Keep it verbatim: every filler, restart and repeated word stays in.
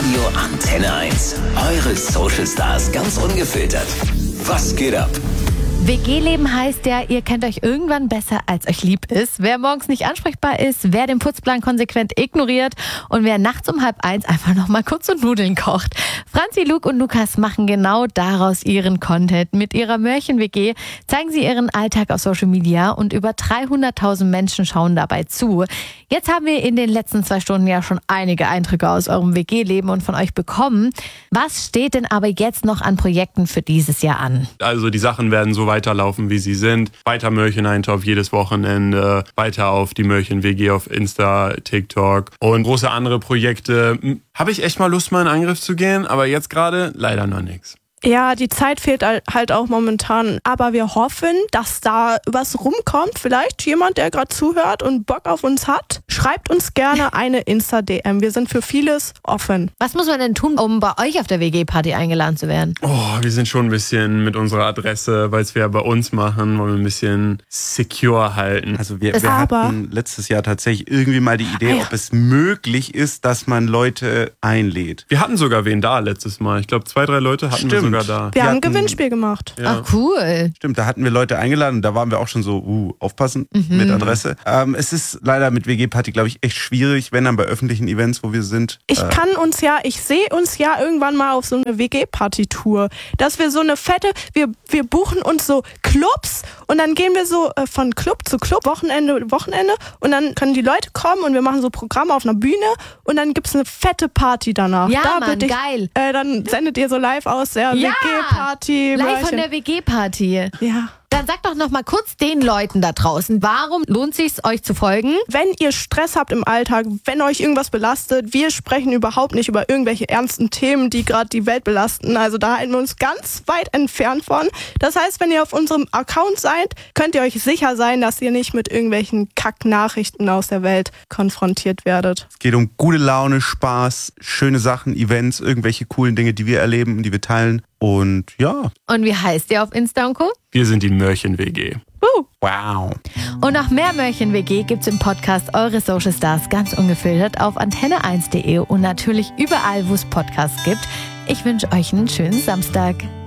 Radio Antenne eins. Eure Social Stars ganz ungefiltert. Was geht ab? W G-Leben heißt ja, ihr kennt euch irgendwann besser, als euch lieb ist. Wer morgens nicht ansprechbar ist, wer den Putzplan konsequent ignoriert und wer nachts um halb eins einfach noch mal kurz so Nudeln kocht. Franzi, Luke und Lukas machen genau daraus ihren Content. Mit ihrer Mörchen-W G zeigen sie ihren Alltag auf Social Media und über dreihunderttausend Menschen schauen dabei zu. Jetzt haben wir in den letzten zwei Stunden ja schon einige Eindrücke aus eurem W G-Leben und von euch bekommen. Was steht denn aber jetzt noch an Projekten für dieses Jahr an? Also die Sachen werden so weiterlaufen, wie sie sind. Weiter Mörchen-Eintopf jedes Wochenende, weiter auf die Mörchen-W G auf Insta, TikTok und große andere Projekte. Habe ich echt mal Lust, mal in Angriff zu gehen, aber jetzt gerade leider noch nichts. Ja, die Zeit fehlt halt auch momentan, aber wir hoffen, dass da was rumkommt. Vielleicht jemand, der gerade zuhört und Bock auf uns hat, schreibt uns gerne eine Insta-D M. Wir sind für vieles offen. Was muss man denn tun, um bei euch auf der W G-Party eingeladen zu werden? Oh, wir sind schon ein bisschen mit unserer Adresse, weil es wir ja bei uns machen, wollen wir ein bisschen secure halten. Also wir, wir hatten letztes Jahr tatsächlich irgendwie mal die Idee, ah, ja. ob es möglich ist, dass man Leute einlädt. Wir hatten sogar wen da letztes Mal. Ich glaube, zwei, drei Leute hatten wir sogar. Da. Wir, wir haben ein Gewinnspiel gemacht. Ja. Ach, cool. Stimmt, da hatten wir Leute eingeladen. Da waren wir auch schon so, uh, aufpassen mhm. mit Adresse. Ähm, es ist leider mit W G-Party, glaube ich, echt schwierig, wenn dann bei öffentlichen Events, wo wir sind. Ich äh, kann uns ja, ich sehe uns ja irgendwann mal auf so eine W G-Party-Tour. Dass wir so eine fette, wir, wir buchen uns so Clubs und dann gehen wir so äh, von Club zu Club, Wochenende, Wochenende und dann können die Leute kommen und wir machen so Programme auf einer Bühne und dann gibt es eine fette Party danach. Ja, da Mann, ich, Geil. Äh, dann sendet ihr so live aus der ja. W G-Party. Live von der W G-Party. Ja. Dann sagt doch noch mal kurz den Leuten da draußen, warum lohnt es sich, euch zu folgen? Wenn ihr Stress habt im Alltag, wenn euch irgendwas belastet, wir sprechen überhaupt nicht über irgendwelche ernsten Themen, die gerade die Welt belasten. Also da halten wir uns ganz weit entfernt von. Das heißt, wenn ihr auf unserem Account seid, könnt ihr euch sicher sein, dass ihr nicht mit irgendwelchen Kack-Nachrichten aus der Welt konfrontiert werdet. Es geht um gute Laune, Spaß, schöne Sachen, Events, irgendwelche coolen Dinge, die wir erleben, die wir teilen. Und ja. Und wie heißt ihr auf Insta und Co? Wir sind die Mörchen-W G. Uh. Wow. Und noch mehr Mörchen-W G gibt's im Podcast Eure Social Stars ganz ungefiltert auf antenne eins punkt de und natürlich überall, wo es Podcasts gibt. Ich wünsche euch einen schönen Samstag.